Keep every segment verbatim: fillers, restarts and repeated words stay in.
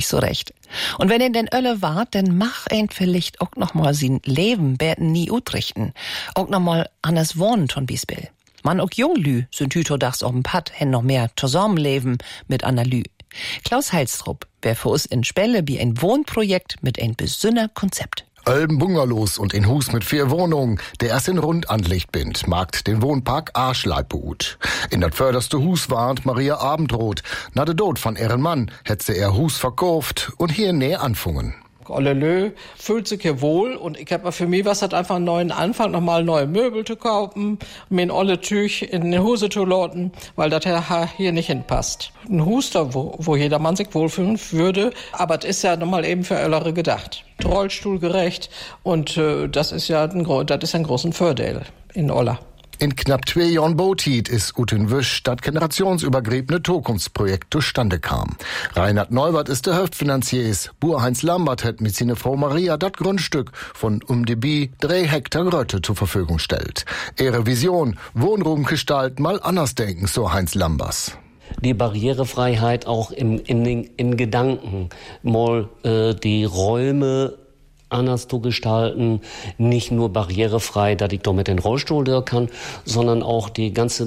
nicht so recht. Und wenn ihn denn ölle wart, dann mach ihn vielleicht auch noch mal sein Leben beten nie utrichten. Auch noch mal anders wohnen, zum Beispiel. Man auch Junglü sind hütodachs auf'm Pad, hen noch mehr zusammenleben mit Analü. Klaus Heilstrup, wer für uns in Spelle wie ein Wohnprojekt mit ein besünner Konzept. Ölben Bungalows und ein Hus mit vier Wohnungen, der erst in Rund anlegt bindt, mag den Wohnpark Arschleiput. In dat förderste Hus warnt Maria Abendroth. Na de Tod von ihren Mann hätt sie ihr Hus verkauft und hier näher anfungen. Ollelö fühlt sich hier wohl und ich hab für mich was hat einfach einen neuen Anfang, nochmal neue Möbel zu kaufen, mir ein olle Tüch in den Huse zu loten, weil das hier nicht hinpasst. Ein Huster, wo, wo jeder Mann sich wohlfühlen würde, aber es ist ja nochmal eben für Öllere gedacht. Rollstuhlgerecht und äh, das ist ja ein, das ist ein großen Vorteil in Olla. In knapp zwei Jahren Botit ist Uten Wisch das generationsübergreifende Zukunftsprojekt zustande kam. Reinhard Neuwert ist der Hauptfinanziers. Bur-Heinz Lambert hat mit seiner Frau Maria das Grundstück von um die Bi drei Hektar Grötte zur Verfügung stellt. Ihre Vision, Wohnraumgestalt mal anders denken, so Heinz Lambers. Die Barrierefreiheit auch im, in, in Gedanken, mal äh, die Räume anders zu gestalten, nicht nur barrierefrei, dass ich da mit den Rollstuhl durch kann, sondern auch die ganze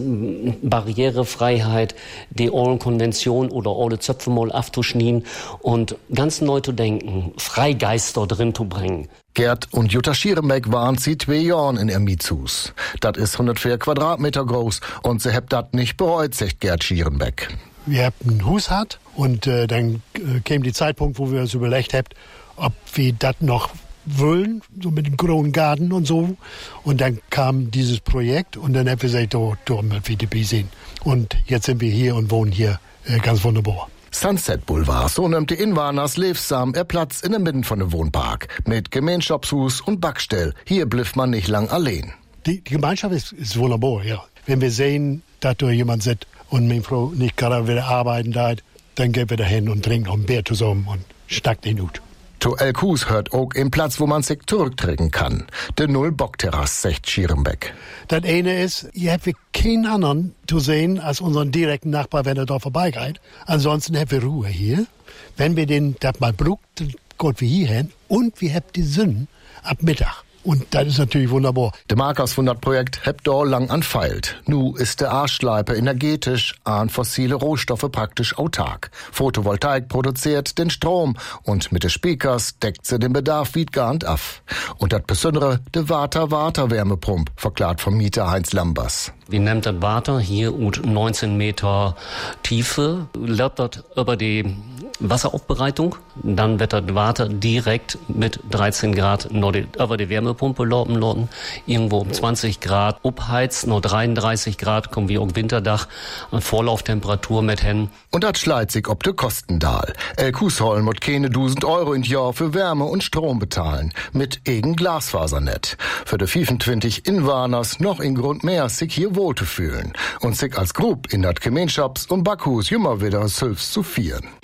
Barrierefreiheit, die allen Konventionen oder alle Zöpfe mal aufzuschnien und ganz neu zu denken, Freigeister drin zu bringen. Gerd und Jutta Schierenbeck waren sie zwei Jahren in ihr Mietshus. Das ist hundertvier Quadratmeter groß und sie habt das nicht bereut, sagt Gerd Schierenbeck. Wir haben ein Hus hat und äh, dann äh, kam die Zeitpunkt, wo wir uns überlegt haben, ob wir das noch wollen, so mit dem großen Garten und so. Und dann kam dieses Projekt und dann haben wir gesagt, oh, da haben wir wieder gesehen. Und jetzt sind wir hier und wohnen hier äh, ganz wunderbar. Sunset Boulevard, so nimmt die Inwarners lebsam er Platz in der Mitte von dem Wohnpark. Mit Gemeinschaftshus und Backstell. Hier blifft man nicht lang allein. Die, die Gemeinschaft ist, ist wunderbar, ja. Wenn wir sehen, dass da jemand sitzt und meine Frau nicht gerade wieder arbeiten da, dann gehen wir da hin und trinken noch ein Bier zusammen und stackt den Hut. To El Kus hört auch im Platz, wo man sich zurücktrinken kann. De Null-Bock-Terrasse, sagt Schierenbeck. Das eine ist, ihr habt keinen anderen zu sehen als unseren direkten Nachbar, wenn er da vorbeigeht. Ansonsten habt ihr Ruhe hier. Wenn wir den das mal brucht, dann geht wir hier hin und wir habt die Sonne ab Mittag. Und das ist natürlich wunderbar. Der Markers von das Projekt hebt da lang anfeilt. Nu ist der Arschleipe energetisch an fossile Rohstoffe praktisch autark. Photovoltaik produziert den Strom und mit den Speakers deckt sie den Bedarf wie gehand ab. Und das Besondere, der Water-Water-Wärmepump, verklart vom Mieter Heinz Lambers. Wir nehmen das Water hier und neunzehn Meter Tiefe, läuft dort über die Wasseraufbereitung, dann wird das Wasser direkt mit dreizehn Grad noch die, über die Wärmepumpe laufen lassen, irgendwo um zwanzig Grad abheizt, noch dreiunddreißig Grad kommen wir um Winterdach an Vorlauftemperatur mit hin. Und das schleicht sich ob de Kostendahl. El Kusholm muss keine tausend Euro in Jahr für Wärme und Strom bezahlen, mit eigen Glasfasernet. Für de fünfundzwanzig Inwarners noch in Grund mehr, sich hier wohl zu fühlen und sich als Gruppe in dat Gemeinschafts- und Backhus immer wieder selbst zu vieren.